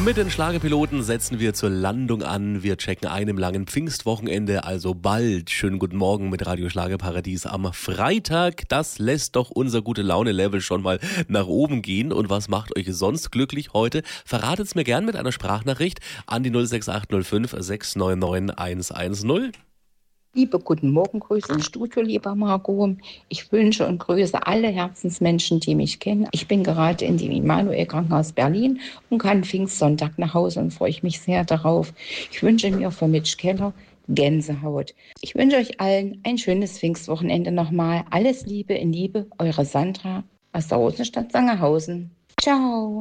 Mit den Schlagerpiloten setzen wir zur Landung an. Wir checken ein im langen Pfingstwochenende, also bald. Schönen guten Morgen mit Radio Schlagerparadies am Freitag. Das lässt doch unser Gute-Laune-Level schon mal nach oben gehen. Und was macht euch sonst glücklich heute? Verratet's mir gern mit einer Sprachnachricht an die 06805 699 110. Liebe guten Morgen, Grüße ins Studio, lieber Margot. Ich wünsche und grüße alle Herzensmenschen, die mich kennen. Ich bin gerade in dem Immanuel-Krankenhaus Berlin und kann Pfingstsonntag nach Hause und freue ich mich sehr darauf. Ich wünsche mir von Mitch Keller Gänsehaut. Ich wünsche euch allen ein schönes Pfingstwochenende nochmal. Alles Liebe in Liebe, eure Sandra aus der Rosenstadt Sangerhausen. Ciao.